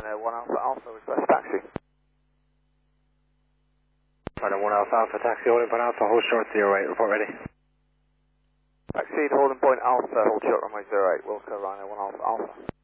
1 Alpha Alpha, request taxi. Pardon, 1 Alpha Alpha, taxi, holding point Alpha, hold short 08, report ready. Taxi, holding point Alpha, hold short runway 08, Wilco Rhino 1 Alpha Alpha.